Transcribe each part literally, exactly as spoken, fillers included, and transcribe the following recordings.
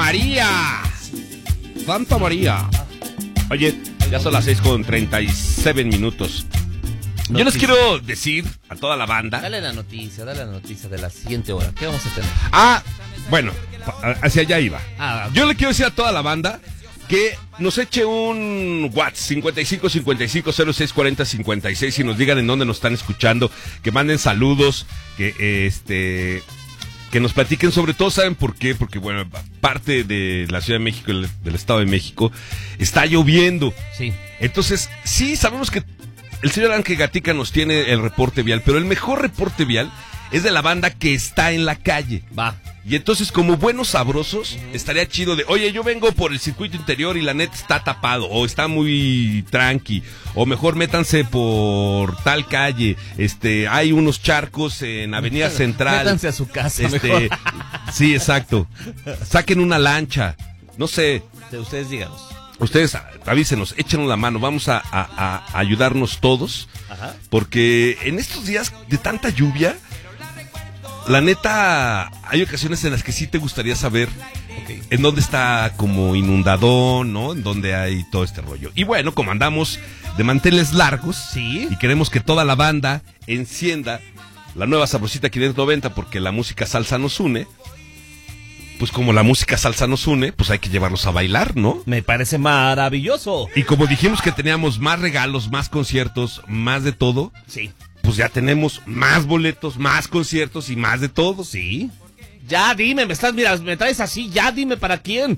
María. Santa María. Oye, ya son las seis con treinta y siete minutos. Yo les quiero decir a toda la banda. Dale la noticia, dale la noticia de la siguiente hora. ¿Qué vamos a tener? Ah, bueno, hacia allá iba. Ah, Yo le quiero decir a toda la banda que nos eche un WhatsApp cincuenta y cinco cincuenta y cinco cero seis cuarenta cincuenta y seis y nos digan en dónde nos están escuchando, que manden saludos, que este que nos platiquen, sobre todo, ¿saben por qué? Porque bueno, parte de la Ciudad de México, del Estado de México, está lloviendo. Sí. Entonces, sí, sabemos que el señor Ángel Gatica nos tiene el reporte vial, pero el mejor reporte vial es de la banda que está en la calle. Va. Y entonces, como buenos sabrosos, uh-huh. estaría chido de, oye, yo vengo por el circuito interior y la neta está tapado, o está muy tranqui, o mejor métanse por tal calle, este, hay unos charcos en Avenida Central. Métanse a su casa, este, mejor. Sí, exacto. Saquen una lancha, no sé. Ustedes díganos. Ustedes avísenos, échenos la mano, vamos a, a, a ayudarnos todos. Ajá. Porque en estos días de tanta lluvia, la neta, hay ocasiones en las que sí te gustaría saber okay. en dónde está como inundadón, ¿no? En dónde hay todo este rollo. Y bueno, como andamos de manteles largos, ¿sí? Y queremos que toda la banda encienda la nueva Sabrosita quinientos noventa porque la música salsa nos une. Pues como la música salsa nos une, pues hay que llevarlos a bailar, ¿no? Me parece maravilloso. Y como dijimos que teníamos más regalos, más conciertos, más de todo. Sí. Pues ya tenemos más boletos, más conciertos y más de todo. Sí. Ya dime, me estás, mira, me traes así, ya dime para quién.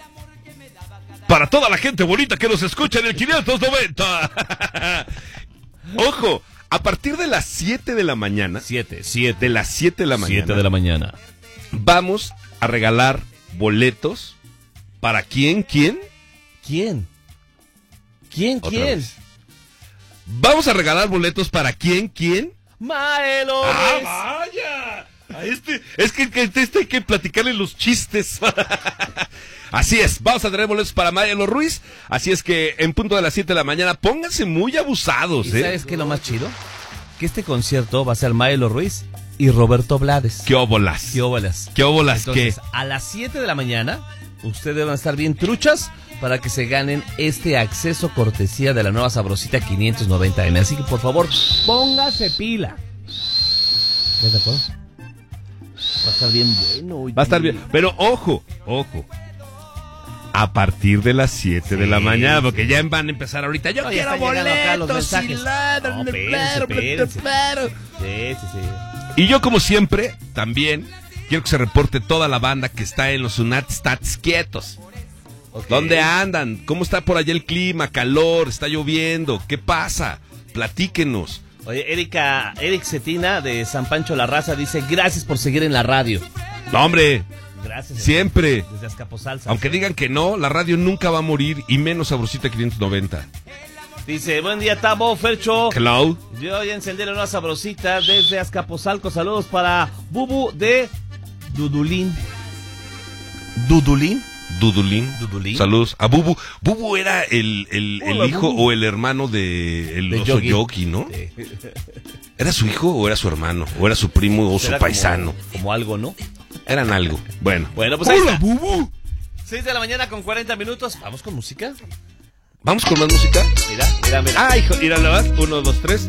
Para toda la gente bonita que nos escucha en el quinientos noventa. Ojo, a partir de las siete de la mañana. siete, siete. De las siete de la mañana. siete de la mañana. Vamos a regalar boletos. ¿Para quién? ¿Quién? ¿Quién? ¿Quién? Otra ¿Quién? Vez. Vamos a regalar boletos para quién, quién. Maelo. ¡Ah, vaya! A este, es que, que este hay que platicarle los chistes. Así es, vamos a tener boletos para Maelo Ruiz. Así es que en punto de las siete de la mañana, pónganse muy abusados. ¿Y ¿eh? sabes qué es lo más chido? Que este concierto va a ser Maelo Ruiz y Roberto Blades. ¡Qué óbolas! ¡Qué óbolas! ¡Qué óbolas! Entonces, ¿qué? a las siete de la mañana, ustedes van a estar bien truchas para que se ganen este acceso cortesía de la nueva Sabrosita quinientos noventa eme. Así que, por favor, póngase pila. ¿Estás de acuerdo? Va a estar bien bueno. Oye. Va a estar bien. Pero ojo, ojo. A partir de las siete sí, de la mañana, porque sí. ya van a empezar ahorita. Yo no, quiero boletos y la... No, espérense, espérense. Sí, sí, sí. Y yo, como siempre, también quiero que se reporte toda la banda que está en los Unatstats quietos. Okay. ¿Dónde andan? ¿Cómo está por allá el clima? ¿Calor? ¿Está lloviendo? ¿Qué pasa? Platíquenos. Oye, Erika, Eric Cetina de San Pancho La Raza dice, gracias por seguir en la radio. No, hombre. Gracias. Siempre. Desde Azcapotzalco. Aunque digan que no, la radio nunca va a morir, y menos Sabrosita quinientos noventa. Dice, buen día, Tabo, Fercho. Hello. Yo ya encendí la nueva Sabrosita desde Azcapotzalco. Saludos para Bubu de Dudulín. ¿Dudulín? Dudulín. Dudulín. Saludos a Bubu. Bubu era el, el, el Hola, hijo Bubu. o el hermano de el de oso Yogi. Yogi, ¿no? Sí. ¿Era su hijo o era su hermano? ¿O era su primo o su paisano? Como, como algo, ¿no? Eran algo. Bueno. Bueno, pues ahí ¡Hola, está. Bubu! seis de la mañana con cuarenta minutos. ¿Vamos con música? ¿Vamos con más música? Mira, mira, mira. Ah, hijo, mira, la vas. Uno, dos, tres.